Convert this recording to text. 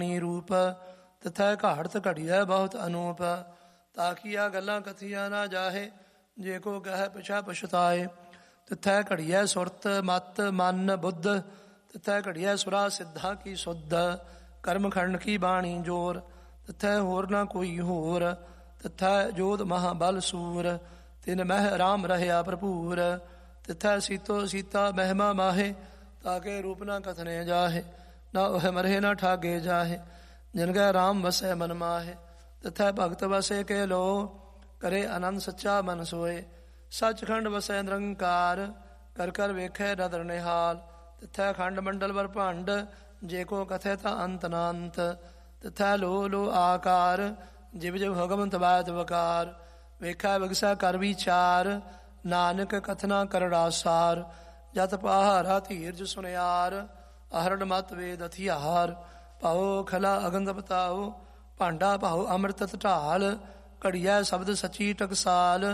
ਰੂਪ ਤਿਥੈ ਘਾੜਤ ਘੜੀਐ ਬਹੁਤ ਅਨੂਪ। ਤਾਕੀਆ ਗੱਲਾਂ ਕਥੀਆਂ ਨਾ ਜਾਹੇ, ਜੇ ਕੋ ਕਹਿ ਪਿਛਾ ਪਛਤਾਏ। ਤਿਥੈ ਘੜੀਐ ਸੁਰਤ ਮਤ ਮਨ ਬੁੱਧ, ਤਿਥੈ ਘੜੀਐ ਸੁਰਾ ਸਿੱਧਾ ਕੀ ਸੁਧ। ਕਰਮ ਖੰਡ ਕੀ ਬਾਣੀ ਜੋਰ, ਤਿਥੈ ਹੋਰ ਨਾ ਕੋਈ ਹੋਰ। ਤਿਥੈ ਜੋਧ ਮਹਾਬਲ ਸੂਰ, ਤਿਨ ਮਹਿ ਰਾਮ ਰਹਿਆ ਭਰਪੂਰ। ਤਿਥੈ ਸੀਤੋ ਸੀਤਾ ਮਹਿਮਾ ਮਾਹੇ, ਤਾਕੇ ਰੂਪ ਨਾ ਕਥਨੇ ਜਾਹੇ। ਨਾ ਉਹ ਮਰਹੇ ਨਾ ਠਾਗੇ ਜਾਹੇ, ਜਿਨ ਕੈ ਰਾਮ ਵਸੈ ਮਨ ਮਾਹੇ। ਤਿਥੈ ਭਗਤ ਵਸੇ ਕੇ ਲੋ, ਕਰੇ ਆਨੰਦ ਸੱਚਾ ਮਨ ਸੋਏ। ਸੱਚਖੰਡ ਵਸੈ ਨਿਰੰਕਾਰ, ਕਰ ਕਰ ਵੇਖੈ ਨਦਰ ਨਿਹਾਲ। ਤਿਥੈ ਖੰਡ ਮੰਡਲ ਬਰਭੰਡ, ਜੇ ਕੋ ਕਥੈ ਤਾਂ ਅੰਤ ਨਾ ਅੰਤ। ਤਿਥੈ ਲੋ ਲੋ ਆਕਾਰ, ਜਿਵ ਜਿਵ ਹੁਕਮ ਤਵੈ ਤਵਕਾਰ। ਵੇਖੈ ਵਿਗਸੈ ਕਰ ਵਿਚਾਰ, ਨਾਨਕ ਕਥਨਾ ਕਰੜਾ ਸਾਰ। ਜਤ ਪਹਾਰਾ ਧੀਰਜ ਸੁਨਿਆਰ, ਅਹਰਣ ਮਤ ਵੇਦ ਹਥਿਆਰ। ਭਾਉ ਖਲਾ ਅਗੰਧ ਬਤਾਓ, ਭਾਂਡਾ ਭਾਉ ਅੰਮ੍ਰਿਤ ਢਾਲ। ਘੜੀਐ ਸ਼ਬਦ ਸਚੀ ਟਕਸਾਲ,